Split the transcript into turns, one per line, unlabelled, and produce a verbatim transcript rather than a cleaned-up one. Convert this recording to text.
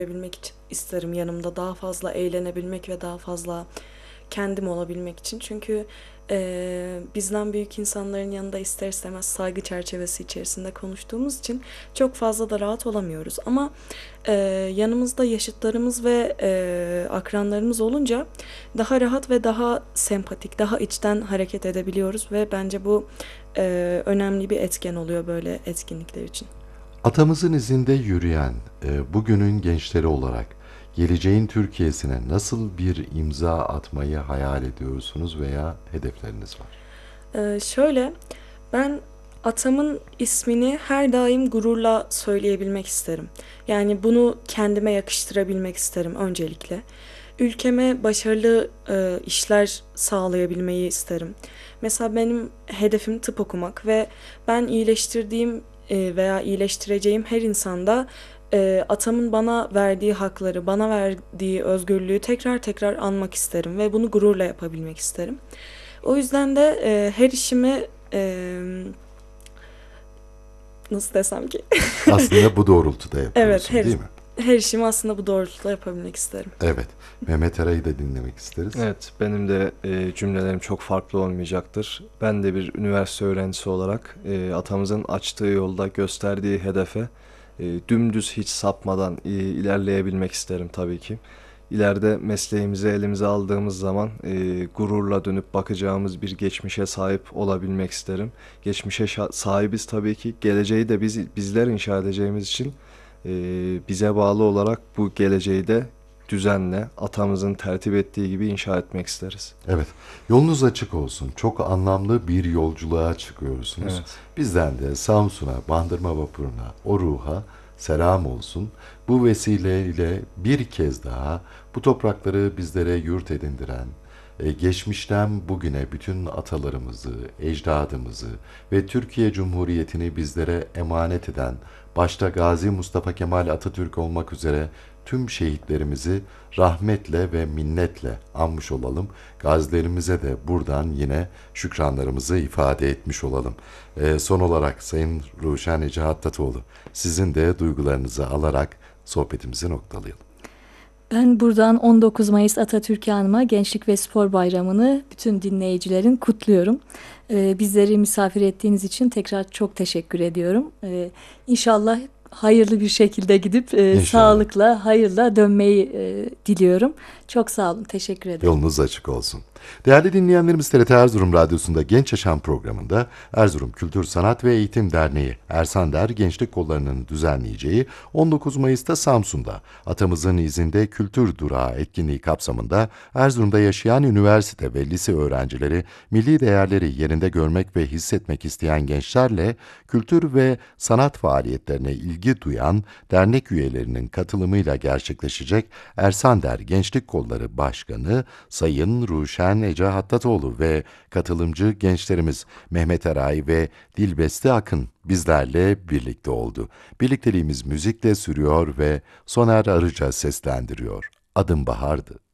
Yapabilmek için isterim yanımda daha fazla eğlenebilmek ve daha fazla kendim olabilmek için. Çünkü eee, bizden büyük insanların yanında ister istemez saygı çerçevesi içerisinde konuştuğumuz için çok fazla da rahat olamıyoruz. Ama eee, yanımızda yaşıtlarımız ve eee, akranlarımız olunca daha rahat ve daha sempatik, daha içten hareket edebiliyoruz ve bence bu eee, önemli bir etken oluyor böyle etkinlikler için.
Atamızın izinde yürüyen e, bugünün gençleri olarak geleceğin Türkiye'sine nasıl bir imza atmayı hayal ediyorsunuz veya hedefleriniz var?
Ee, şöyle, ben atamın ismini her daim gururla söyleyebilmek isterim. Yani bunu kendime yakıştırabilmek isterim öncelikle. Ülkeme başarılı e, işler sağlayabilmeyi isterim. Mesela benim hedefim tıp okumak ve ben iyileştirdiğim e, veya iyileştireceğim her insanda e, atamın bana verdiği hakları, bana verdiği özgürlüğü tekrar tekrar anmak isterim ve bunu gururla yapabilmek isterim. O yüzden de e, her işimi e, nasıl desem ki?
Aslında bu doğrultuda
Evet,
yapıyorsun,
her
değil mi?
her işimi aslında bu doğrultuda yapabilmek isterim.
Evet. Mehmet Eray'ı da dinlemek isteriz.
Evet, benim de e, cümlelerim çok farklı olmayacaktır. Ben de bir üniversite öğrencisi olarak e, atamızın açtığı yolda gösterdiği hedefe e, dümdüz hiç sapmadan e, ilerleyebilmek isterim tabii ki. İleride mesleğimizi elimize aldığımız zaman e, gururla dönüp bakacağımız bir geçmişe sahip olabilmek isterim. Geçmişe şa- sahibiz tabii ki. Geleceği de biz bizler inşa edeceğimiz için e, bize bağlı olarak bu geleceği de düzenle, atamızın tertip ettiği gibi inşa etmek isteriz.
Evet. Yolunuz açık olsun. Çok anlamlı bir yolculuğa çıkıyorsunuz.
Evet.
Bizden de Samsun'a, Bandırma Vapuru'na, o ruha selam olsun. Bu vesileyle bir kez daha bu toprakları bizlere yurt edindiren, e, geçmişten bugüne bütün atalarımızı, ecdadımızı ve Türkiye Cumhuriyeti'ni bizlere emanet eden, başta Gazi Mustafa Kemal Atatürk olmak üzere tüm şehitlerimizi rahmetle ve minnetle anmış olalım. Gazilerimize de buradan yine şükranlarımızı ifade etmiş olalım. Ee, son olarak Sayın Ruşen Ece Hattatoğlu, sizin de duygularınızı alarak sohbetimizi noktalayalım.
Ben buradan on dokuz Mayıs Atatürk'ü anma Gençlik ve Spor Bayramı'nı bütün dinleyicilerin kutluyorum. Ee, bizleri misafir ettiğiniz için tekrar çok teşekkür ediyorum. Ee, İnşallah hayırlı bir şekilde gidip e,
İnşallah.
sağlıkla, hayırla dönmeyi e, diliyorum. Çok sağ olun, teşekkür ederim.
Yolunuz açık olsun. Değerli dinleyenlerimiz, T R T Erzurum Radyosu'nda Genç Yaşam programında Erzurum Kültür Sanat ve Eğitim Derneği Ersander Gençlik Kolları'nın düzenleyeceği on dokuz Mayıs'ta Samsun'da Atamızın İzinde Kültür Durağı etkinliği kapsamında Erzurum'da yaşayan üniversite ve lise öğrencileri milli değerleri yerinde görmek ve hissetmek isteyen gençlerle kültür ve sanat faaliyetlerine ilgi duyan dernek üyelerinin katılımıyla gerçekleşecek Ersander Gençlik Kolları Başkanı Sayın Ruşen Ece Hattatoğlu ve katılımcı gençlerimiz Mehmet Eray ve Dilbeste Akın bizlerle birlikte oldu. Birlikteliğimiz müzikle sürüyor ve Soner Arıca seslendiriyor. Adım Bahar'dı.